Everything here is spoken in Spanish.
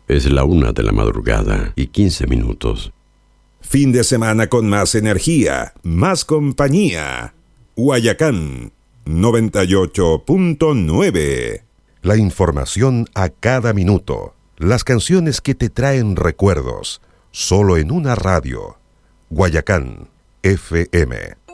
Es la 1:15 a.m. Fin de semana con más energía, más compañía. Guayacán 98.9. La información a cada minuto. Las canciones que te traen recuerdos. Solo en una radio. Guayacán FM.